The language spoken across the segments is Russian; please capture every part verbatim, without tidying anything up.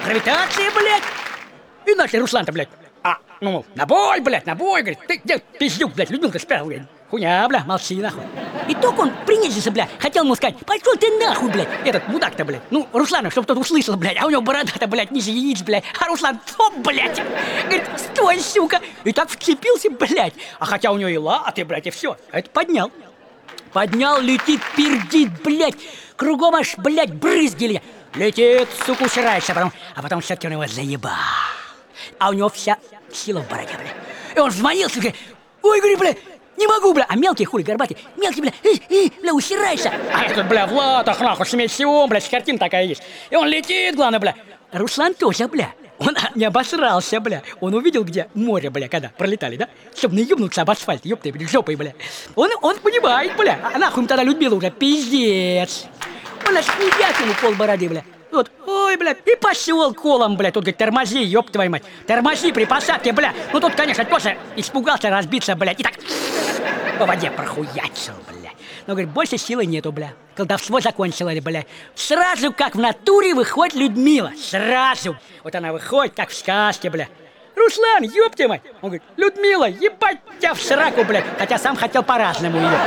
гравитация, блядь. И начали Руслан-то, блядь, а, ну, мол, на бой, блядь, на бой, говорит, ты где пиздюк, блядь, Людмилка спрятал, говорит, хуйня, бля, молчи, нахуй. И только он принизился, блядь, хотел ему сказать, пошел ты нахуй, блядь, этот мудак-то, блядь, ну, Руслана, чтобы тот услышал, блядь, а у него борода-то, блядь, ниже яиц, блядь, а Руслан, топ, блядь, говорит, стой, сука, и так вцепился, блядь, а хотя у него и латы, блядь, и все, а это поднял, поднял, летит, пердит, блядь, кругом аж, блядь, брызги, летит, сука, усирается, а потом, а потом все-таки он его заебал. А у него вся сила в бороде, бля. И он взмолился, говорит, ой, говорит, бля, не могу, бля. А мелкий, хули, горбатый, мелкий, бля, э, э, бля, усирайся. А этот, бля, в латах, нахуй, с мечом, бля, с картин такая есть. И он летит, главное, бля. Руслан тоже, бля. Он не обосрался, бля. Он увидел, где море, бля, когда пролетали, да? Чтобы не ебнуться об асфальт, ёпты, бля, жопой, бля. Он, он понимает, бля. А нахуй им тогда Людмила уже, пиздец. Он аж едят ему пол бороды, бля. Вот, ой, блядь, и пошел колом, блядь. Тут говорит, тормози, ёб твою мать. Тормози при посадке, бля. Ну тут, конечно, тоже испугался разбиться, блядь. И так по воде прохуячил, блядь. Но, говорит, больше силы нету, бля. Колдовство закончилось, бля. Сразу, как в натуре, выходит Людмила. Сразу. Вот она выходит, как в сказке, бля. Руслан, ёб твою мать. Он говорит, Людмила, ебать тебя в сраку, блядь. Хотя сам хотел по-разному ее.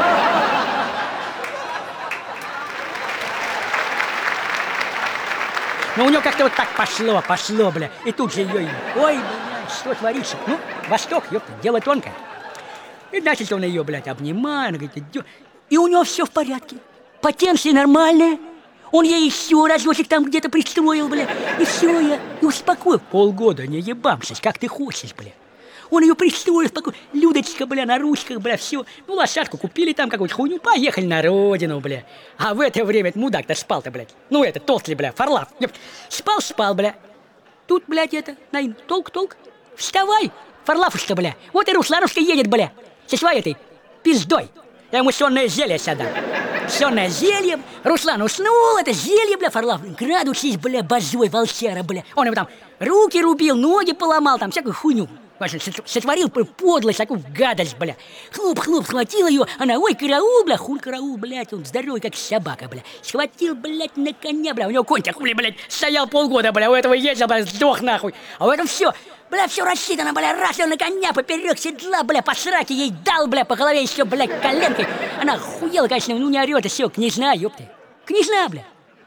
Но у него как-то вот так пошло, пошло, бля. И тут же ее, ой, бля, что творится? Ну, Восток, ёпта, дело тонкое. И начал он ее, блядь, обнимает, говорит, идёт. И у него все в порядке. Потенция нормальная. Он ей еще разочек там где-то пристроил, бля. И все, я и успокоил. Полгода не ебамшись, как ты хочешь, бля. Он ее пристроил, спокойно. Людочка, бля, на ручках, бля, все. Ну, лошадку купили там какую-то хуйню, поехали на родину, бля. А в это время этот мудак-то спал-то, блядь. Ну, это, толстый, бля, Фарлав. Спал-спал, бля. Тут, блядь, это, наин, толк-толк. Вставай, Фарлавушка, бля. Вот и Русланушка едет, бля, со своей этой пиздой. Я ему сонное зелье сюда. Сонное зелье. Руслан уснул, это зелье, бля, Фарлав. Градусись, бля, божой волчара, бля. Он ему там руки рубил, ноги поломал, там всякую хуйню. Сотворил подлость, такую гадость, бля. Хлоп-хлоп, схватил ее, она, ой, караул, бля, хуль караул, блядь, он здоровый, как собака, бля. Схватил, блядь, на коня, бля, у него конь хули, блядь, стоял полгода, бля, у этого ездил, бля, сдох нахуй. А у этого все, бля, все рассчитано, бля, раз он на коня поперек седла, бля, по сраке ей дал, бля, по голове еще, блядь, коленкой. Она хуела, конечно, ну не орет, и все, княжна, ёпты. Княжна, бля.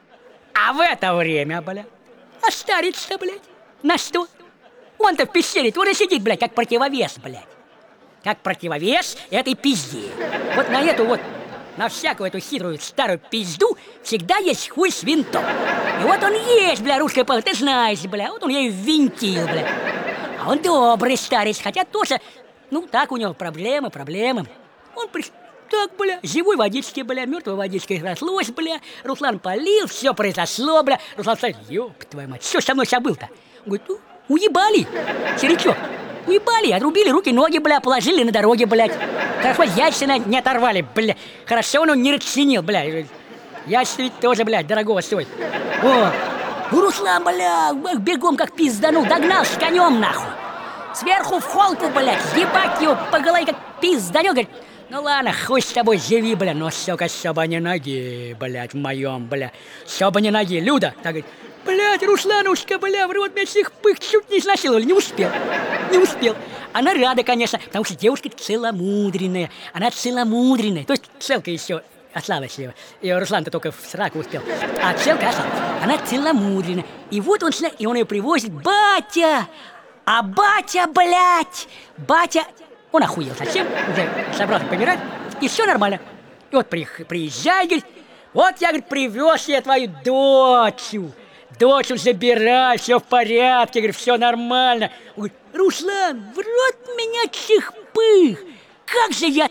А в это время, бля, а старец-то, блядь, на что? Он-то в пещере, вот и сидит, блядь, как противовес, блядь. Как противовес этой пизде. Вот на эту вот, на всякую эту хитрую старую пизду всегда есть хуй с винтом. И вот он есть, бля, русская пала, ты знаешь, бля, вот он ей ввинтил, бля. А он добрый старец, хотя тоже, ну, так у него проблемы, проблемы. Он приш... Так, бля, живой водички, бля, мертвой водичкой разлось, бля. Руслан полил, все произошло, бля. Руслан сказал, ёб твою мать, что со мной забыл-то? Он говорит, ну, уебали, серичок, уебали, отрубили руки, ноги, бля, положили на дороге, блядь. Хорошо, яйца не оторвали, бля. Хорошо, он не расценил, бля. Яйца ведь тоже, блядь, дорогого стоит. О, Руслан, бля, бегом как пизданул, догнал с конем, нахуй. Сверху в холку, блядь, ебать его по голове как пизданул, говорит, ну ладно, хуй с тобой, живи, бля, но, сука, чтобы не ноги, блядь, в моем, бля. Чтобы не ноги, Люда, так говорит. Блядь, Русланушка, бля, в рот меня всех пых чуть не изнасиловали, не успел, не успел. Она рада, конечно, потому что девушка целомудренная, она целомудренная, то есть целка еще осталась ее, и Руслан-то только в сраку успел, а целка осталась, она целомудренная. И вот он, и он ее привозит, батя, а батя, блядь, батя, он охуел совсем, уже собрался помирать, и все нормально. И вот при, приезжай, говорит, вот я, говорит, привез я твою дочь. Дочь забирай, все в порядке, говорит, все нормально. Он говорит, Руслан, в рот меня чих-пых, как же я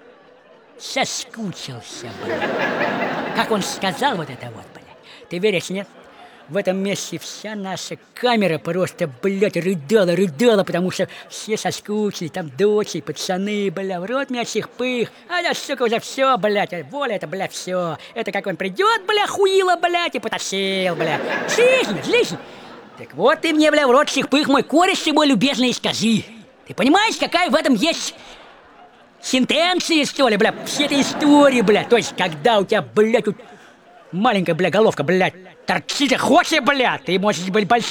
соскучился, блядь. Как он сказал вот это вот, блядь. Ты веришь, нет? В этом месте вся наша камера просто, блядь, рыдала, рыдала, потому что все соскучились, там дочери, пацаны, бля, в рот меня чих-пых. А я, сука, уже все, блядь, воля это, блядь, все. Это как он придет, бля, хуила, блядь, и потащил, бля. Жизнь, жизнь. Так вот ты мне, бля, в рот чих-пых, мой кореш, ты мой любезный, скажи. Ты понимаешь, какая в этом есть сентенция, что ли, бля, все эти истории, бля. То есть, когда у тебя, блядь, тут маленькая, бля, головка, блядь, торчит, хочешь, бля, ты можешь быть большой.